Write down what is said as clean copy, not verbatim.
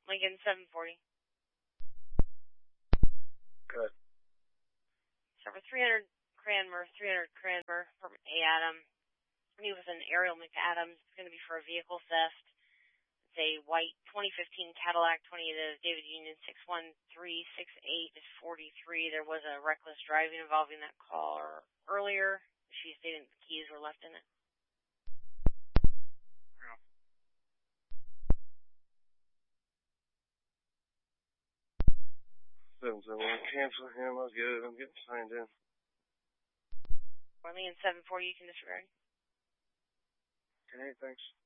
Lincoln 740. Good. Server 300 Cranmer from A. Adam. He was an Ariel McAdams. It's going to be for a vehicle theft. It's a white 2015 Cadillac 28 David Union 61368-43. There was a reckless driving involving that car earlier. She stated the keys were left in it. Yeah. So we'll cancel him. I was good. I'm getting signed in. Lincoln 740, you can disregard. Okay, thanks.